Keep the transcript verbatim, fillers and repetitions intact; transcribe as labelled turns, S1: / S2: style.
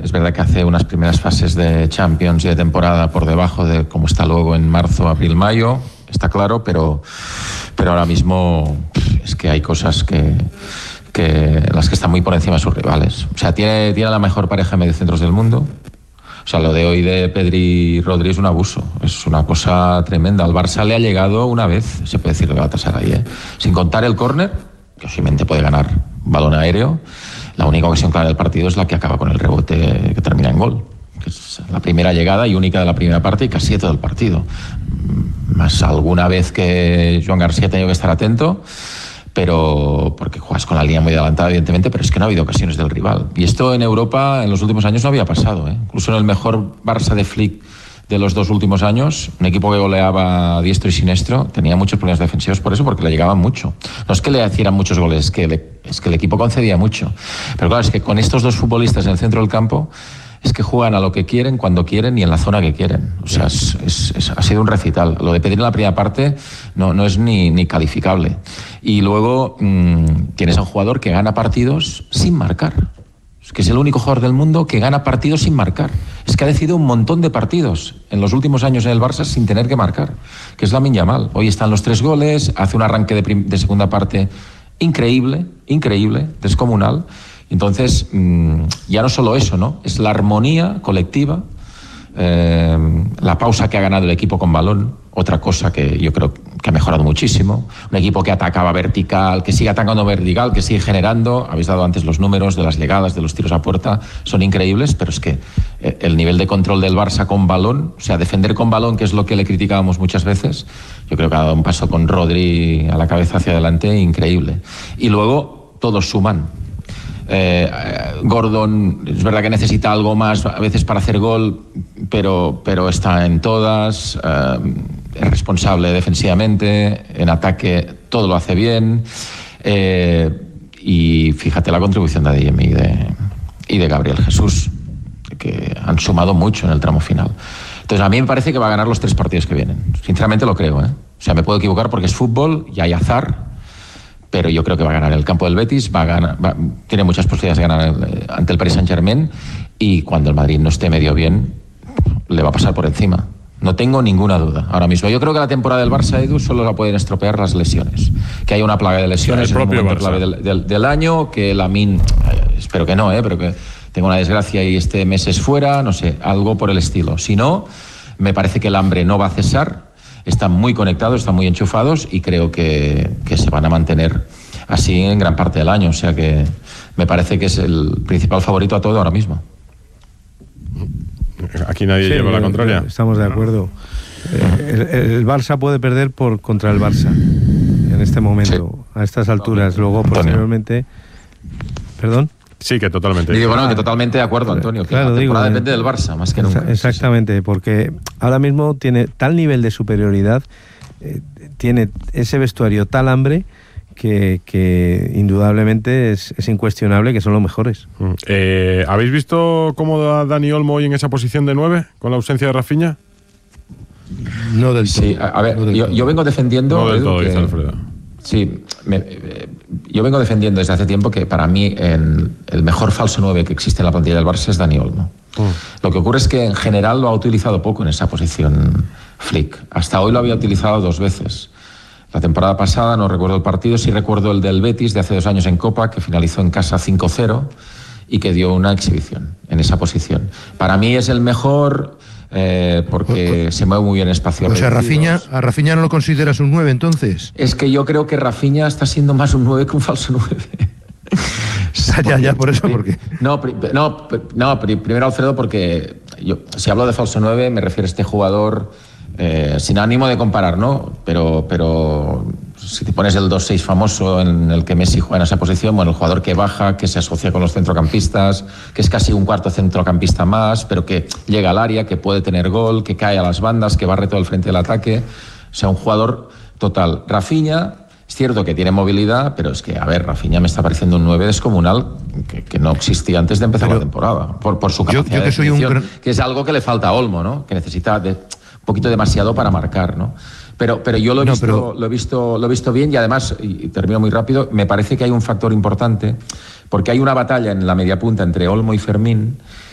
S1: Es verdad que hace unas primeras fases de Champions y de temporada por debajo de cómo está luego en marzo, abril, mayo, está claro, pero, pero ahora mismo es que hay cosas que, que las que están muy por encima de sus rivales. O sea, tiene, tiene la mejor pareja de mediocentros del mundo. O sea, lo de hoy de Pedri y Rodri es un abuso, es una cosa tremenda. Al Barça le ha llegado una vez, se puede decir que va a tasar ahí, ¿eh? Sin contar el córner, que Osimhen puede ganar balón aéreo. La única ocasión clara del partido es la que acaba con el rebote que termina en gol, que es la primera llegada y única de la primera parte y casi de todo el partido. Más alguna vez que Joan García ha tenido que estar atento, pero porque juegas con la línea muy adelantada, evidentemente, pero es que no ha habido ocasiones del rival. Y esto en Europa en los últimos años no había pasado, ¿eh? Incluso en el mejor Barça de Flick de los dos últimos años, un equipo que goleaba diestro y siniestro, tenía muchos problemas defensivos por eso, porque le llegaban mucho. No es que le hicieran muchos goles, es que, le, es que el equipo concedía mucho. Pero claro, es que con estos dos futbolistas en el centro del campo, es que juegan a lo que quieren, cuando quieren y en la zona que quieren. O sea, es, es, es, ha sido un recital. Lo de Pedri en la primera parte no, no es ni, ni calificable. Y luego mmm, tienes a un jugador que gana partidos sin marcar. Es que es el único jugador del mundo que gana partidos sin marcar. Es que ha decidido un montón de partidos en los últimos años en el Barça sin tener que marcar, que es Lamine Yamal. Hoy están los tres goles, hace un arranque de, prim- de segunda parte increíble, increíble, descomunal. Entonces, mmm, ya no solo eso, ¿no? Es la armonía colectiva, eh, la pausa que ha ganado el equipo con balón, otra cosa que yo creo que ha mejorado muchísimo. Un equipo que atacaba vertical, que sigue atacando vertical, que sigue generando. Habéis dado antes los números de las llegadas, de los tiros a puerta, son increíbles, pero es que el nivel de control del Barça con balón, o sea, defender con balón, que es lo que le criticábamos muchas veces, yo creo que ha dado un paso con Rodri a la cabeza hacia adelante increíble. Y luego todos suman. Eh, Gordon es verdad que necesita algo más a veces para hacer gol, pero, pero está en todas, eh, es responsable defensivamente, en ataque todo lo hace bien, eh, y fíjate la contribución de Adeyemi y de, y de Gabriel Jesús, que han sumado mucho en el tramo final. Entonces a mí me parece que va a ganar los tres partidos que vienen, sinceramente lo creo, ¿eh? O sea, me puedo equivocar porque es fútbol y hay azar, pero yo creo que va a ganar el campo del Betis, va a ganar, va, tiene muchas posibilidades de ganar el, ante el Paris Saint-Germain, y cuando el Madrid no esté medio bien, le va a pasar por encima. No tengo ninguna duda ahora mismo. Yo creo que la temporada del Barça, Edu, solo la pueden estropear las lesiones. Que hay una plaga de lesiones
S2: el
S1: en el
S2: propio
S1: momento clave del, del, del año, que Lamine, eh, espero que no, eh, pero que tenga una desgracia y este mes es fuera, no sé, algo por el estilo. Si no, me parece que el hambre no va a cesar. Están muy conectados, están muy enchufados y creo que, que se van a mantener así en gran parte del año. O sea que me parece que es el principal favorito a todo ahora mismo.
S2: Aquí nadie sí, lleva la contraria.
S3: Estamos de acuerdo. Eh, el, el Barça puede perder por contra el Barça en este momento, sí, a estas alturas. Luego, posteriormente... ¿Perdón?
S2: Sí, que totalmente.
S1: Y digo, no, que totalmente de acuerdo, Antonio. Que
S3: claro,
S1: la temporada
S3: digo,
S1: depende del Barça, más que nunca.
S3: Exactamente, porque ahora mismo tiene tal nivel de superioridad, eh, tiene ese vestuario tal hambre que, que indudablemente es, es incuestionable que son los mejores.
S2: Mm. Eh, ¿Habéis visto cómo da Dani Olmo hoy en esa posición de nueve, con la ausencia de Rafinha?
S3: No del todo.
S1: Sí, a, a ver,
S3: no
S1: yo, yo vengo defendiendo...
S2: No del
S1: Edu,
S2: todo,
S1: que,
S2: dice Alfredo.
S1: Sí, me, eh, yo vengo defendiendo desde hace tiempo que para mí el, el mejor falso nueve que existe en la plantilla del Barça es Dani Olmo. Mm. Lo que ocurre es que en general lo ha utilizado poco en esa posición Flick. Hasta hoy lo había utilizado dos veces. La temporada pasada, no recuerdo el partido, sí recuerdo el del Betis de hace dos años en Copa, que finalizó en casa cinco cero y que dio una exhibición en esa posición. Para mí es el mejor... Eh, porque pues, se mueve muy bien espacio.
S4: O sea, Rafinha, ¿a Rafinha no lo consideras un nueve entonces?
S1: Es que yo creo que Rafinha está siendo más un nueve que un falso nueve.
S4: ya, ya, por eso, porque...
S1: No, no, no, primero Alfredo, porque yo, si hablo de falso nueve me refiero a este jugador eh, sin ánimo de comparar, ¿no? Pero, pero si te pones el dos seis famoso en el que Messi juega en esa posición, bueno, el jugador que baja, que se asocia con los centrocampistas, que es casi un cuarto centrocampista más, pero que llega al área, que puede tener gol, que cae a las bandas, que barre todo el frente del ataque. O sea, un jugador total. Rafinha, es cierto que tiene movilidad, pero es que, a ver, Rafinha me está pareciendo un nueve descomunal que, que no existía antes de empezar pero la temporada, por, por su capacidad yo, yo que, soy de definición, un... que es algo que le falta a Olmo, ¿no? Que necesita de, un poquito demasiado para marcar, ¿no? Pero, pero yo lo he, no, visto, pero... lo, he visto, lo he visto bien y además, y termino muy rápido, me parece que hay un factor importante porque hay una batalla en la media punta entre Olmo y Fermín